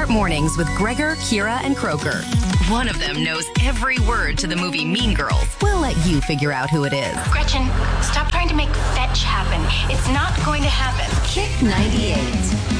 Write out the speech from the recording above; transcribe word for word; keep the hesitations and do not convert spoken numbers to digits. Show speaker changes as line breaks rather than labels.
Start mornings with Gregor, Kira, and Croker. One of them knows every word to the movie Mean Girls. We'll let you figure out who it is.
Gretchen, stop trying to make fetch happen. It's not going to happen.
Kick ninety-eight.